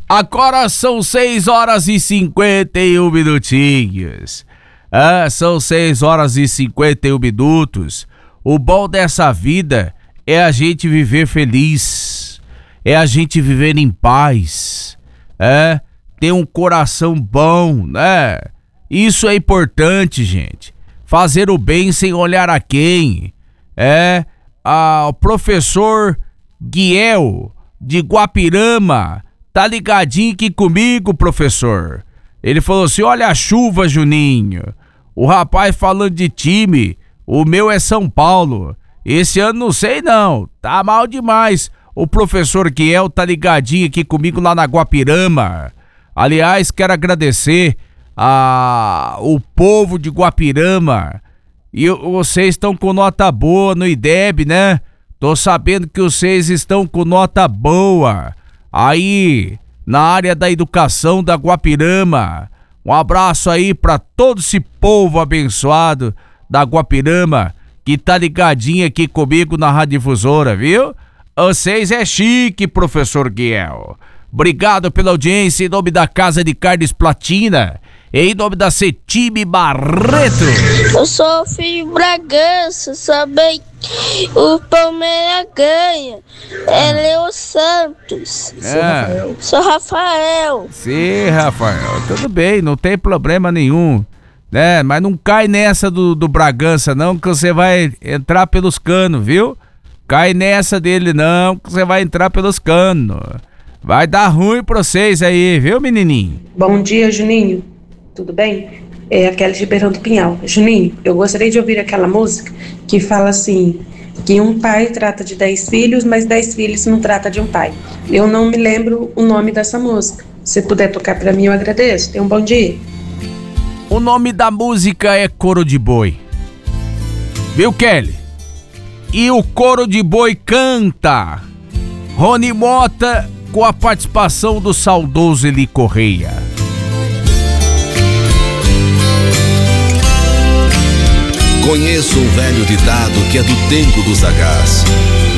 Agora são 6 horas e 51 minutinhos. São 6 horas e 51 minutos. O bom dessa vida é a gente viver feliz. É a gente viver em paz. Ter um coração bom, né? Isso é importante, gente. Fazer o bem sem olhar a quem. O professor Guiel de Guapirama tá ligadinho aqui comigo, professor. Ele falou assim: olha a chuva, Juninho. O rapaz falando de time, o meu é São Paulo. Esse ano não sei não, tá mal demais. O professor Guiel tá ligadinho aqui comigo lá na Guapirama. Aliás, quero agradecer o povo de Guapirama. E vocês estão com nota boa no IDEB, né? Tô sabendo que vocês estão com nota boa aí na área da educação da Guapirama. Um abraço aí pra todo esse povo abençoado da Guapirama que tá ligadinho aqui comigo na Rádio Difusora, viu? Vocês é chique, professor Guiel. Obrigado pela audiência em nome da Casa de Carnes Platina, em nome da Cetime Barreto. Eu sou o filho Bragança, sabem? O Palmeiras ganha. É Leo Santos. Sou Rafael. Sim, Rafael, tudo bem, não tem problema nenhum, né? Mas não cai nessa do Bragança não, que você vai entrar pelos canos, viu? Cai nessa dele não, que você vai entrar pelos canos. Vai dar ruim pra vocês aí, viu, menininho? Bom dia, Juninho. Tudo bem? É a Kelly de Ribeirão do Pinhal. Juninho, eu gostaria de ouvir aquela música que fala assim, que um pai trata de 10 filhos, mas 10 filhos não trata de um pai. Eu não me lembro o nome dessa música. Se puder tocar pra mim, eu agradeço. Tenha um bom dia. O nome da música é Coro de Boi. Viu, Kelly? E o Coro de Boi canta Rony Mota com a participação do saudoso Eli Correia. Conheço um velho ditado que é do tempo do sagaz.